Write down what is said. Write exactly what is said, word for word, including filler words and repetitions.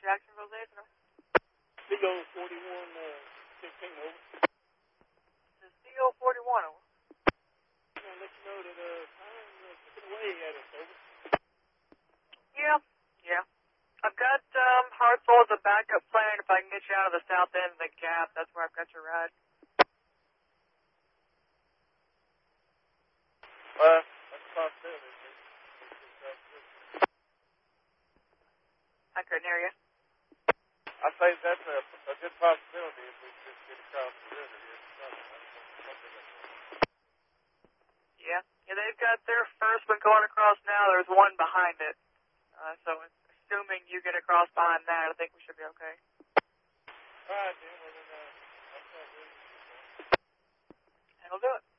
Jacksonville, Laser. C O forty-one, uh, fifteen, over. This is C O forty-one, over. I'm going to let you know that, uh, I'm uh, chipping away at us, over. Yeah, yeah. I've got, um, Hartsville as a backup plan. If I can get you out of the south end of the gap, that's where I've got your ride. Uh, that's a possibility. I couldn't hear you. I say that's a, a good possibility if we just get across the river here. Yeah. Yeah, they've got their first one going across now. There's one behind it. Uh, so assuming you get across behind that, I think we should be okay. All right, then. Well, then, uh, that's not good. And we'll do it.